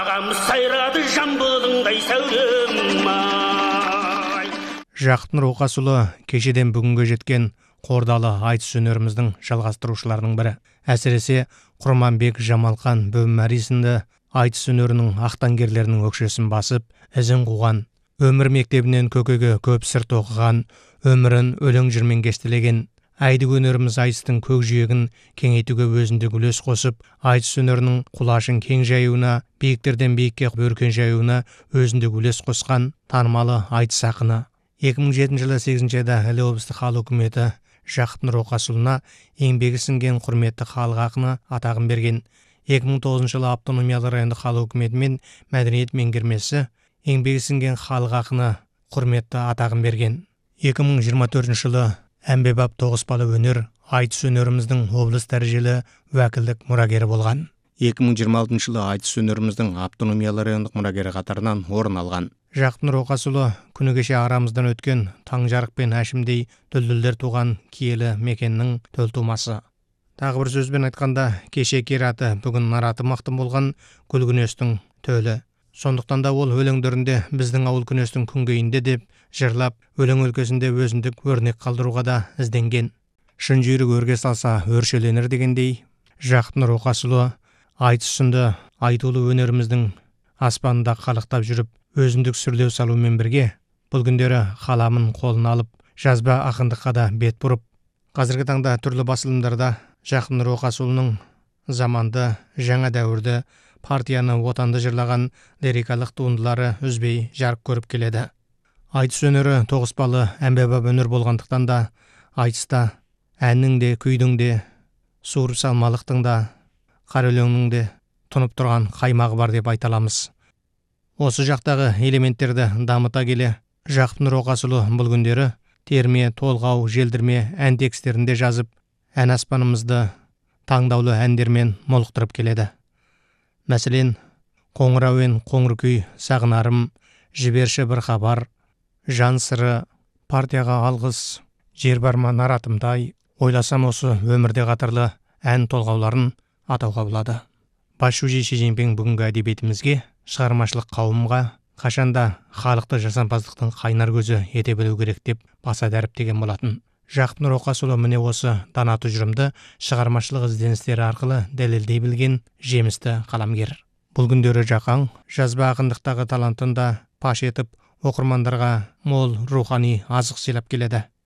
Ағамыз сайрады жамбылыңдай сәулем ай. Жақын Роқасұлы кешеден бүгінге жеткен қордалы айтыс өнеріміздің жалғастырушыларының бірі. Әсіресе Құрманбек Жамалқан Бөмәри сынды айтыс өнерінің ақтаңгерлерінің өкшесін басып, ізін қуған, өмір мектебінен көкеге көп сырт оқыған, өмірін өлең жырмен кестелеген, әйдік өнеріміз айтыстың көкжиегін кеңейтуге өзіндік үлес қосып, айтыс өнерінің құлашын кең жаюына, биіктерден биікке өркен жаюына өзіндік үлес қосқан танымалы айтыс ақыны. 2007 жылы 8 айда Іле облыстық халық үкіметі Жақын Роқасұлына еңбегі сіңген құрметті халық ақыны атағын берген. 2009 жылы автономиялы райондық халық үкіметі мен мәдениет меңгермесі еңбегі сіңген халық ақыны құрметті атағын берген. 2024 жылы әмбебап тоғыспалы өнер айтыс өнеріміздің облыс дәрежелі уәкілдік мұрагері болған. 2026 жылы айтыс өнеріміздің автономиялы райондық мұрагері қатарынан орын алған. Жақын Роқасұлы күні кеше арамыздан өткен Таңжарық пен Әшімдей дүлдүлдер туған киелі мекеннің төлтумасы. Тағы бір сөзбен айтқанда, кеше кераты, бүгін нараты мақтым болған Гүлгүнестің төлі. Сондықтан да ол өлеңдерінде біздің ауыл күнестің күнгейінде деп жырлап, өлең өлкесінде өзіндік өрнек қалдыруға да ізденген. Шын жүйрік өрге салса өршеленер дегендей, Жақын Роқасұлы айтыс сынды айтулы өнеріміздің аспанында қалықтап жүріп, өзіндік сүрлеу салумен бірге бұл күндері қаламын қолына алып, жазба ақындыққа да бет бұрып, қазіргі таңда түрлі басылымдарда Жақын Роқасұлының заманды, жаңа дәуірді, партияны, отанды жырлаған лирикалық туындылары үзбей жарық көріп келеді. Айтыс өнері тоғыспалы әмбебап өнер болғандықтан да айтыста әннің де, күйдің де, суырып салмалықтың да, қара өлеңнің де тұнып тұрған қаймағы бар деп айта аламыз. Осы жақтағы элементтерді дамыта келе, Жақын Роқасұлы бұл күндері терме, толғау, желдірме ән текстерінде жазып, ән аспанымызды таңдаулы әндермен молықтырып келеді. Мәселен, қоңыр әуен, қоңыр күй, сағынарым, жіберші бір хабар, жан сыры, партияға алғыс, жер барма наратымдай, ойласам осы өмірде қатарлы ән толғауларын атауға болады. Басшы Ши Цзиньпин бүгінгі әдебиетімізге, шығармашылық қауымға қашанда халықты жасампаздықтың қайнар көзі ете білу керек деп баса дәріптеген болатын. Жақын Роқасұлы міне осы дана тұжырымды шығармашылық ізденістері арқылы дәлелдей білген жемісті қаламгер. Бұл күндері Жақаң жазба ақындықтағы талантын да паш етіп, оқырмандарға мол рухани азық сыйлап келеді.